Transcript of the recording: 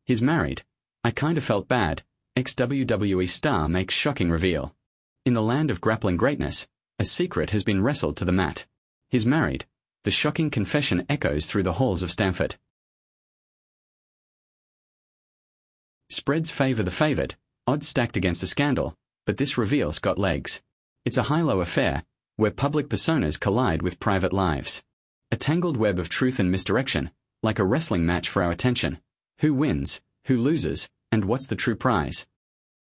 He's married. I kinda felt bad. Ex-WWE star makes shocking reveal. In the land of grappling greatness, a secret has been wrestled to the mat. He's married. The shocking confession echoes through the halls of Stamford. Spreads favor the favored, odds stacked against a scandal, but this reveal's got legs. It's a high-low affair, where public personas collide with private lives. A tangled web of truth and misdirection, like a wrestling match for our attention. Who wins, who loses, and what's the true prize?